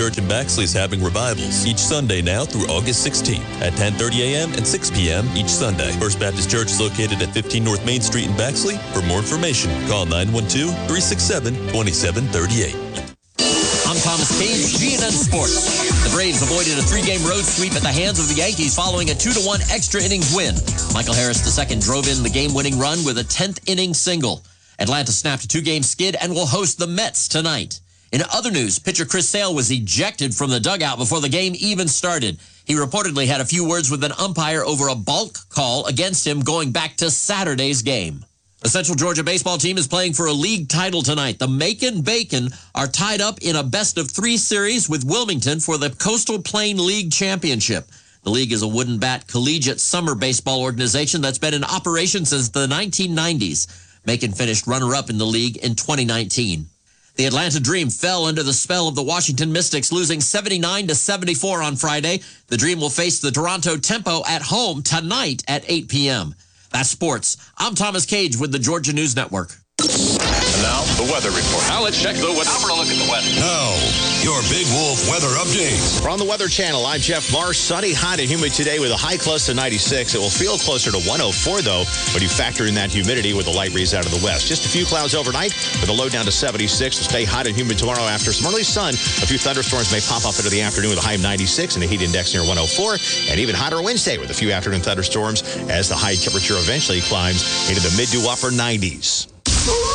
Church in Baxley is having revivals each Sunday now through August 16th at 10:30 a.m. and 6 p.m. each Sunday. First Baptist Church is located at 15 North Main Street in Baxley. For more information, call 912-367-2738. I'm Thomas Cage, CNN Sports. The Braves avoided a 3-game road sweep at the hands of the Yankees following a 2-1 extra innings win. Michael Harris II drove in the game-winning run with a 10th inning single. Atlanta snapped a 2-game skid and will host the Mets tonight. In other news, pitcher Chris Sale was ejected from the dugout before the game even started. He reportedly had a few words with an umpire over a balk call against him going back to Saturday's game. The Central Georgia baseball team is playing for a league title tonight. The Macon Bacon are tied up in a best-of-3 series with Wilmington for the Coastal Plain League Championship. The league is a wooden bat collegiate summer baseball organization that's been in operation since the 1990s. Macon finished runner-up in the league in 2019. The Atlanta Dream fell under the spell of the Washington Mystics, losing 79-74 on Friday. The Dream will face the Toronto Tempo at home tonight at 8 p.m. That's sports. I'm Thomas Cage with the Georgia News Network. And now, the weather report. Now let's check the weather. Now for a look at the weather. Now, your Big Wolf weather update. We're on the Weather Channel. I'm Jeff Marsh. Sunny, hot, and humid today with a high close to 96. It will feel closer to 104, though, when you factor in that humidity with a light breeze out of the west. Just a few clouds overnight with a low down to 76. Will stay hot and humid tomorrow after some early sun. A few thunderstorms may pop up into the afternoon with a high of 96 and a heat index near 104. And even hotter Wednesday with a few afternoon thunderstorms as the high temperature eventually climbs into the mid to upper 90s.